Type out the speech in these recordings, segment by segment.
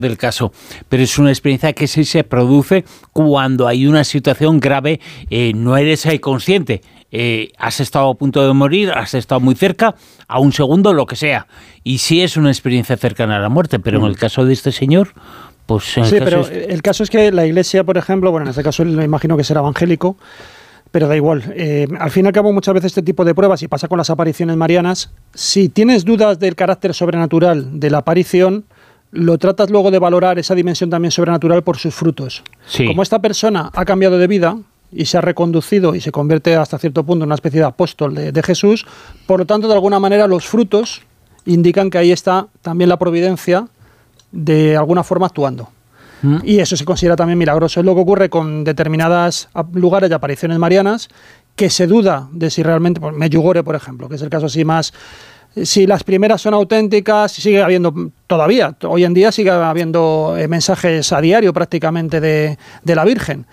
del caso, pero es una experiencia que sí se produce cuando hay una situación grave, no eres consciente, has estado a punto de morir, has estado muy cerca, a un segundo, lo que sea, y sí es una experiencia cercana a la muerte, pero en el caso de este señor, pues... Sí, pero el caso es que la Iglesia, por ejemplo, bueno, en este caso me imagino que será evangélico, pero da igual. Al fin y al cabo, muchas veces este tipo de pruebas, y pasa con las apariciones marianas, si tienes dudas del carácter sobrenatural de la aparición, lo tratas luego de valorar esa dimensión también sobrenatural por sus frutos. Sí. Como esta persona ha cambiado de vida y se ha reconducido y se convierte hasta cierto punto en una especie de apóstol de Jesús, por lo tanto, de alguna manera, los frutos indican que ahí está también la providencia de alguna forma actuando. Y eso se considera también milagroso. Es lo que ocurre con determinados lugares de apariciones marianas, que se duda de si realmente, por Medjugorje, por ejemplo, que es el caso así más... Si las primeras son auténticas, sigue habiendo todavía, hoy en día sigue habiendo mensajes a diario prácticamente de la Virgen.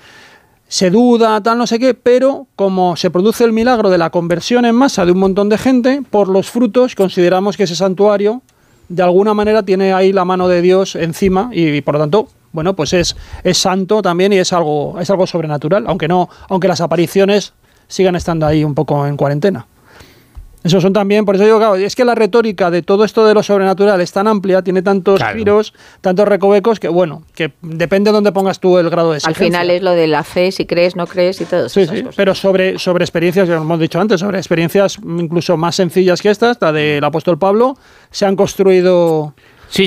Se duda, tal, no sé qué, pero como se produce el milagro de la conversión en masa de un montón de gente, por los frutos consideramos que ese santuario de alguna manera tiene ahí la mano de Dios encima y por lo tanto, bueno, pues es santo también y es algo sobrenatural, aunque las apariciones sigan estando ahí un poco en cuarentena. Eso son también, por eso digo, claro, es que la retórica de todo esto de lo sobrenatural es tan amplia, tiene tantos giros, tantos recovecos, que bueno, que depende de dónde pongas tú el grado de exigencia. Al final es lo de la fe, si crees, no crees y todo eso. Sí, pero sobre experiencias, como hemos dicho antes, sobre experiencias incluso más sencillas que estas, la del apóstol Pablo, se han construido... Sí.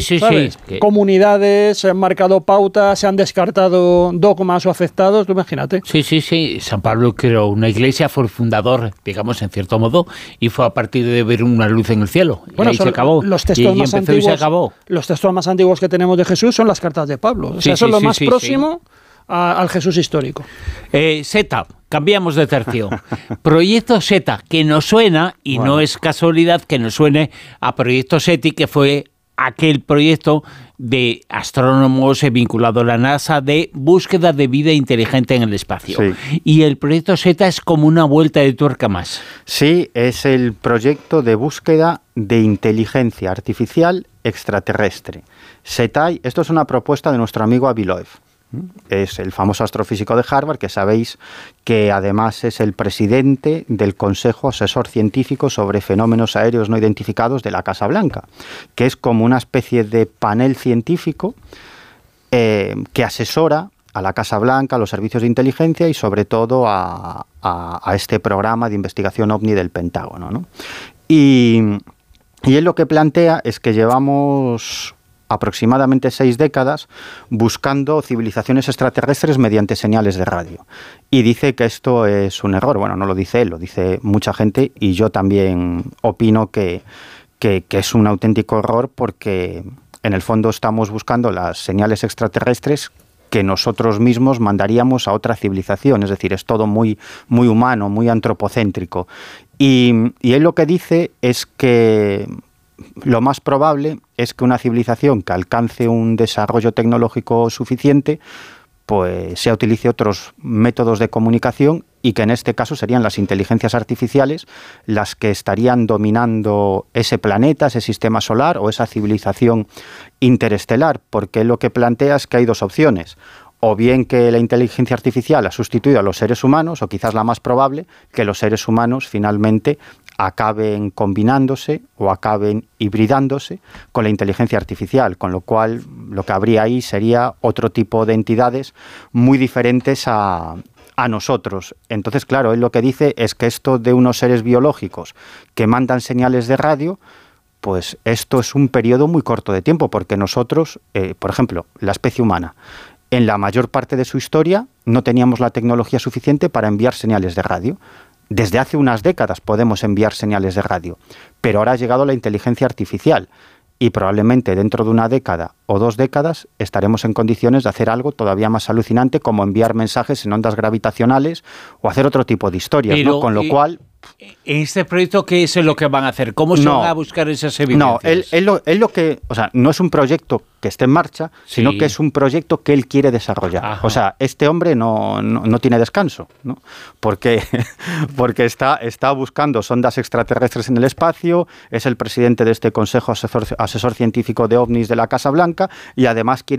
Comunidades, se han marcado pautas, se han descartado dogmas o aceptados, tú imagínate. Sí. San Pablo creó una iglesia, fue el fundador, digamos, en cierto modo, y fue a partir de ver una luz en el cielo. Bueno, y ahí se acabó. Los textos más antiguos, se acabó. Los textos más antiguos que tenemos de Jesús son las cartas de Pablo. O sea, eso es lo más próximo al Jesús histórico. Seta, cambiamos de tercio. Proyecto Seta, que nos suena, y no es casualidad que nos suene a Proyecto SETI, que fue aquel proyecto de astrónomos vinculado a la NASA de búsqueda de vida inteligente en el espacio. Sí. Y el proyecto Seta es como una vuelta de tuerca más. Sí, es el proyecto de búsqueda de inteligencia artificial extraterrestre. SETI, esto es una propuesta de nuestro amigo Avi Loeb. Es el famoso astrofísico de Harvard, que sabéis que además es el presidente del Consejo Asesor Científico sobre Fenómenos Aéreos No Identificados de la Casa Blanca, que es como una especie de panel científico que asesora a la Casa Blanca, a los servicios de inteligencia y sobre todo a este programa de investigación OVNI del Pentágono, ¿no? Y él lo que plantea es que llevamos aproximadamente 6 décadas buscando civilizaciones extraterrestres mediante señales de radio. Y dice que esto es un error. Bueno, no lo dice él, lo dice mucha gente y yo también opino que es un auténtico error porque en el fondo estamos buscando las señales extraterrestres que nosotros mismos mandaríamos a otra civilización. Es decir, es todo muy, muy humano, muy antropocéntrico. Y él lo que dice es que lo más probable es que una civilización que alcance un desarrollo tecnológico suficiente pues se utilice otros métodos de comunicación y que en este caso serían las inteligencias artificiales las que estarían dominando ese planeta, ese sistema solar o esa civilización interestelar, porque lo que plantea es que hay dos opciones. O bien que la inteligencia artificial ha sustituido a los seres humanos, o quizás la más probable, que los seres humanos finalmente acaben combinándose o acaben hibridándose con la inteligencia artificial, con lo cual lo que habría ahí sería otro tipo de entidades muy diferentes a nosotros. Entonces, claro, él lo que dice es que esto de unos seres biológicos que mandan señales de radio, pues esto es un periodo muy corto de tiempo, porque nosotros, por ejemplo, la especie humana, en la mayor parte de su historia no teníamos la tecnología suficiente para enviar señales de radio. Desde hace unas décadas podemos enviar señales de radio, pero ahora ha llegado la inteligencia artificial y probablemente dentro de una década o 2 décadas estaremos en condiciones de hacer algo todavía más alucinante como enviar mensajes en ondas gravitacionales o hacer otro tipo de historias, ¿no? Con lo cual... ¿En este proyecto qué es lo que van a hacer? ¿Cómo se van a buscar esas evidencias? No, él lo que... O sea, no es un proyecto que esté en marcha, sino que es un proyecto que él quiere desarrollar. Ajá. O sea, este hombre no tiene descanso, ¿no? Porque está buscando sondas extraterrestres en el espacio, es el presidente de este Consejo Asesor Científico de OVNIs de la Casa Blanca y además quiere